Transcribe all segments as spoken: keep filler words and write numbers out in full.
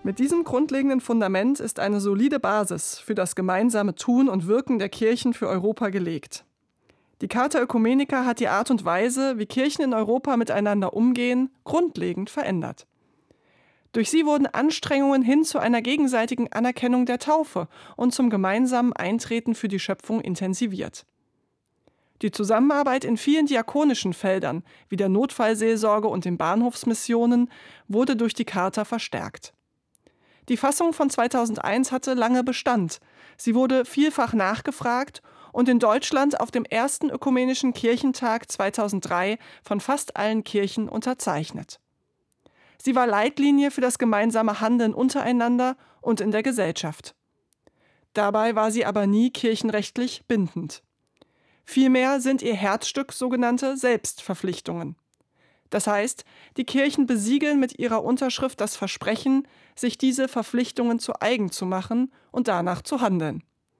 Mit diesem grundlegenden Fundament ist eine solide Basis für das gemeinsame Tun und Wirken der Kirchen für Europa gelegt. Die Charta Oecumenica hat die Art und Weise, wie Kirchen in Europa miteinander umgehen, grundlegend verändert. Durch sie wurden Anstrengungen hin zu einer gegenseitigen Anerkennung der Taufe und zum gemeinsamen Eintreten für die Schöpfung intensiviert. Die Zusammenarbeit in vielen diakonischen Feldern, wie der Notfallseelsorge und den Bahnhofsmissionen, wurde durch die Charta verstärkt. Die Fassung von zweitausendeins hatte lange Bestand. Sie wurde vielfach nachgefragt und in Deutschland auf dem ersten Ökumenischen Kirchentag zweitausenddrei von fast allen Kirchen unterzeichnet. Sie war Leitlinie für das gemeinsame Handeln untereinander und in der Gesellschaft. Dabei war sie aber nie kirchenrechtlich bindend. Vielmehr sind ihr Herzstück sogenannte Selbstverpflichtungen. Das heißt, die Kirchen besiegeln mit ihrer Unterschrift das Versprechen, sich diese Verpflichtungen zu eigen zu machen und danach zu handeln.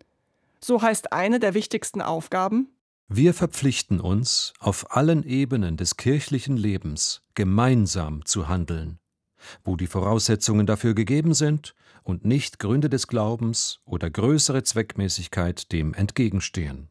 So heißt eine der wichtigsten Aufgaben: Wir verpflichten uns, auf allen Ebenen des kirchlichen Lebens gemeinsam zu handeln, wo die Voraussetzungen dafür gegeben sind und nicht Gründe des Glaubens oder größere Zweckmäßigkeit dem entgegenstehen.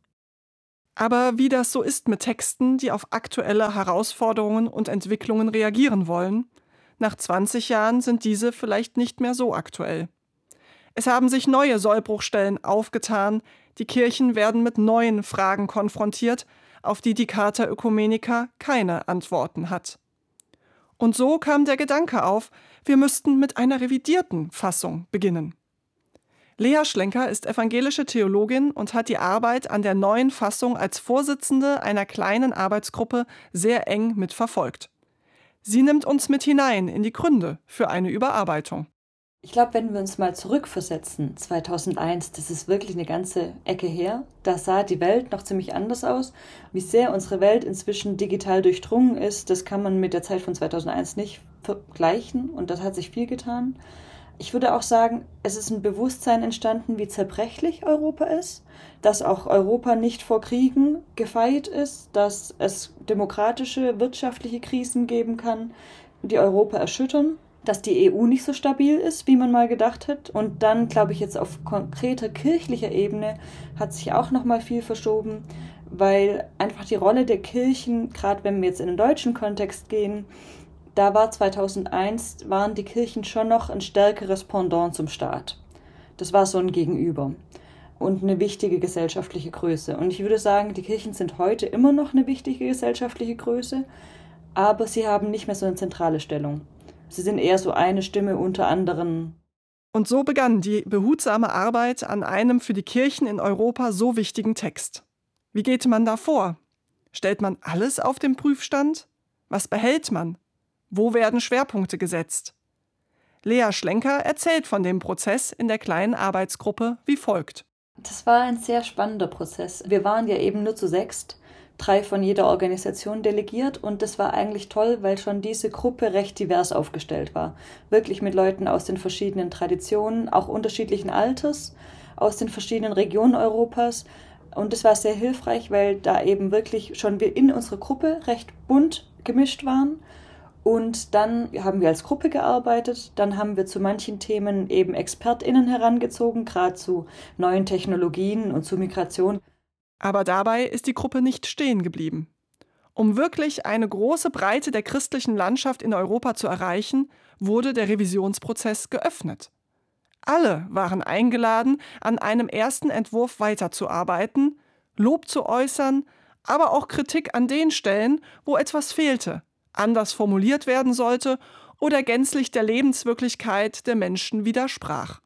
Aber wie das so ist mit Texten, die auf aktuelle Herausforderungen und Entwicklungen reagieren wollen, nach zwanzig Jahren sind diese vielleicht nicht mehr so aktuell. Es haben sich neue Sollbruchstellen aufgetan, die Kirchen werden mit neuen Fragen konfrontiert, auf die die Charta Oecumenica keine Antworten hat. Und so kam der Gedanke auf, wir müssten mit einer revidierten Fassung beginnen. Lea Schlenker ist evangelische Theologin und hat die Arbeit an der neuen Fassung als Vorsitzende einer kleinen Arbeitsgruppe sehr eng mitverfolgt. Sie nimmt uns mit hinein in die Gründe für eine Überarbeitung. Ich glaube, wenn wir uns mal zurückversetzen, zweitausendeins, das ist wirklich eine ganze Ecke her, da sah die Welt noch ziemlich anders aus. Wie sehr unsere Welt inzwischen digital durchdrungen ist, das kann man mit der Zeit von zweitausendeins nicht vergleichen und das hat sich viel getan. Ich würde auch sagen, es ist ein Bewusstsein entstanden, wie zerbrechlich Europa ist, dass auch Europa nicht vor Kriegen gefeit ist, dass es demokratische, wirtschaftliche Krisen geben kann, die Europa erschüttern, dass die E U nicht so stabil ist, wie man mal gedacht hat. Und dann, glaube ich, jetzt auf konkreter kirchlicher Ebene hat sich auch noch mal viel verschoben, weil einfach die Rolle der Kirchen, gerade wenn wir jetzt in den deutschen Kontext gehen, da war zweitausendeins, waren die Kirchen schon noch ein stärkeres Pendant zum Staat. Das war so ein Gegenüber und eine wichtige gesellschaftliche Größe. Und ich würde sagen, die Kirchen sind heute immer noch eine wichtige gesellschaftliche Größe, aber sie haben nicht mehr so eine zentrale Stellung. Sie sind eher so eine Stimme unter anderen. Und so begann die behutsame Arbeit an einem für die Kirchen in Europa so wichtigen Text. Wie geht man da vor? Stellt man alles auf den Prüfstand? Was behält man? Wo werden Schwerpunkte gesetzt? Lea Schlenker erzählt von dem Prozess in der kleinen Arbeitsgruppe wie folgt. Das war ein sehr spannender Prozess. Wir waren ja eben nur zu sechst, drei von jeder Organisation delegiert und das war eigentlich toll, weil schon diese Gruppe recht divers aufgestellt war. Wirklich mit Leuten aus den verschiedenen Traditionen, auch unterschiedlichen Alters, aus den verschiedenen Regionen Europas. Und das war sehr hilfreich, weil da eben wirklich schon wir in unserer Gruppe recht bunt gemischt waren. Und dann haben wir als Gruppe gearbeitet, dann haben wir zu manchen Themen eben ExpertInnen herangezogen, gerade zu neuen Technologien und zu Migration. Aber dabei ist die Gruppe nicht stehen geblieben. Um wirklich eine große Breite der christlichen Landschaft in Europa zu erreichen, wurde der Revisionsprozess geöffnet. Alle waren eingeladen, an einem ersten Entwurf weiterzuarbeiten, Lob zu äußern, aber auch Kritik an den Stellen, wo etwas fehlte, anders formuliert werden sollte oder gänzlich der Lebenswirklichkeit der Menschen widersprach.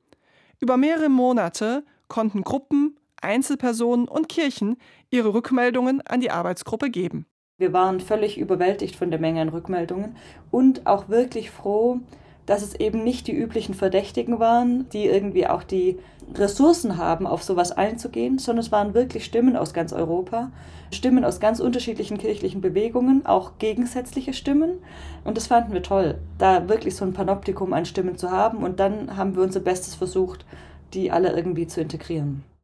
Über mehrere Monate konnten Gruppen, Einzelpersonen und Kirchen ihre Rückmeldungen an die Arbeitsgruppe geben. Wir waren völlig überwältigt von der Menge an Rückmeldungen und auch wirklich froh, dass es eben nicht die üblichen Verdächtigen waren, die irgendwie auch die Ressourcen haben, auf sowas einzugehen, sondern es waren wirklich Stimmen aus ganz Europa, Stimmen aus ganz unterschiedlichen kirchlichen Bewegungen, auch gegensätzliche Stimmen. Und das fanden wir toll, da wirklich so ein Panoptikum an Stimmen zu haben. Und dann haben wir unser Bestes versucht, die alle irgendwie zu integrieren.